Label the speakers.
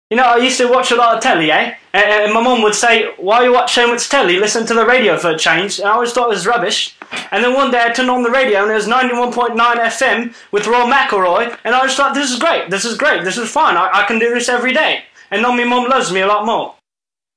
Speaker 1: You know, I used to watch a lot of telly, eh? And my mum would say, why you watch so much telly? Listen to the radio for a change. And I always thought it was rubbish. And then one day I turned on the radio and it was 91.9 FM with Roy McIlroy. And I just thought, this is great, this is great, this is fine. I can do this every day. And now my mum loves me a lot more.